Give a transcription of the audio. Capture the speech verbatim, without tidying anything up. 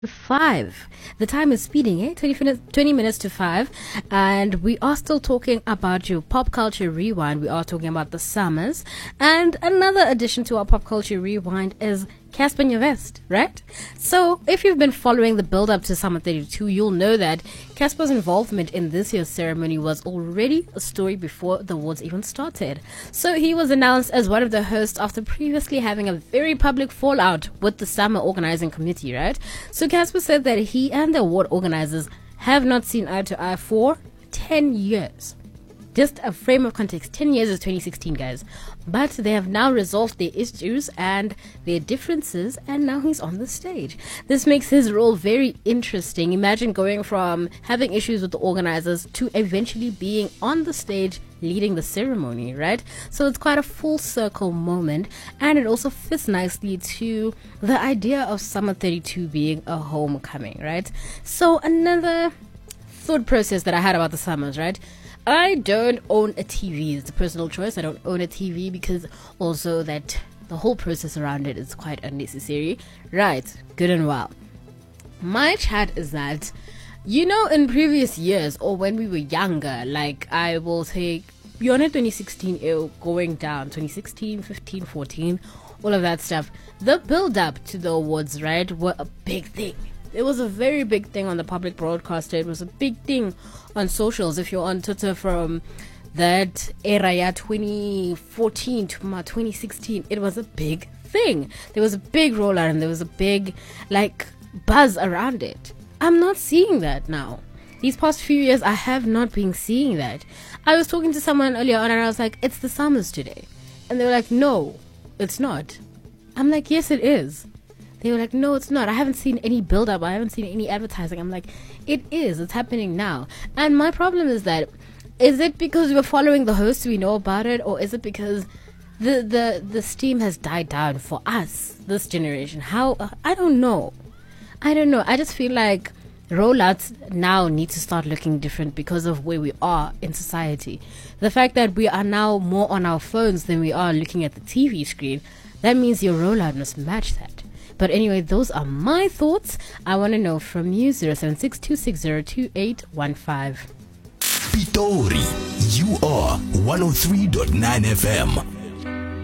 Five. The time is speeding, eh? twenty minutes, twenty minutes to five. And we are still talking about your pop culture rewind. We are talking about the summers. And another addition to our pop culture rewind is Cassper Nyovest, right? So if you've been following the build up to Summer thirty-two, you'll know that Cassper's involvement in this year's ceremony was already a story before the awards even started. So he was announced as one of the hosts after previously having a very public fallout with the Summer Organizing Committee, right? So Cassper said that he and the award organizers have not seen eye to eye for ten years. Just a frame of context, ten years is twenty sixteen, guys. But they have now resolved their issues and their differences, and now he's on the stage. This makes his role very interesting. Imagine going from having issues with the organizers to eventually being on the stage leading the ceremony, right? So it's quite a full circle moment, and it also fits nicely to the idea of Summer thirty-two being a homecoming, right? So another thought process that I had about the summers, right? I don't own a T V. It's a personal choice. I don't own a T V because also that the whole process around it is quite unnecessary. Right. Good and well. My chat is that, you know, in previous years or when we were younger, like I will take beyond twenty sixteen ew, going down, twenty sixteen, fifteen, fourteen, all of that stuff. The build up to the awards, right, were a big thing. It was a very big thing on the public broadcaster. It was a big thing on socials. If you're on Twitter from that era, yeah, twenty fourteen to twenty sixteen, it was a big thing. There was a big rollout and there was a big, like, buzz around it. I'm not seeing that now. These past few years, I have not been seeing that. I was talking to someone earlier on and I was like, it's the summers today. And they were like, no, it's not. I'm like, yes, it is. They were like, no, it's not. I haven't seen any build-up. I haven't seen any advertising. I'm like, it is. It's happening now. And my problem is that, is it because we're following the host, we know about it? Or is it because the, the, the steam has died down for us, this generation? How? Uh, I don't know. I don't know. I just feel like rollouts now need to start looking different because of where we are in society. The fact that we are now more on our phones than we are looking at the T V screen, that means your rollout must match that. But anyway, those are my thoughts. I want to know from you. Zero seven six two six zero two eight one five. Pitori, you are one oh three point nine F M.